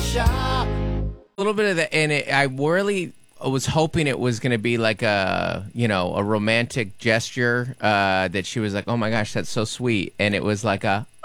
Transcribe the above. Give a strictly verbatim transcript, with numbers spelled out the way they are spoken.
shop. A little bit of that, and it, I really was hoping it was going to be like a, you know, a romantic gesture uh, that she was like, "Oh my gosh, that's so sweet," and it was like a,